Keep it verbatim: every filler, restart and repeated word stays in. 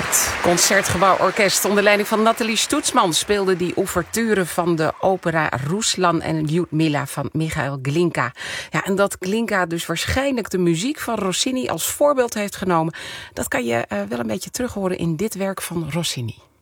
Het Concertgebouworkest onder leiding van Nathalie Stoetsman speelde die ouverture van de opera Ruslan en Ljudmila van Michael Glinka. Ja, en dat Glinka dus waarschijnlijk de muziek van Rossini als voorbeeld heeft genomen, dat kan je uh, wel een beetje terug horen in dit werk van Rossini.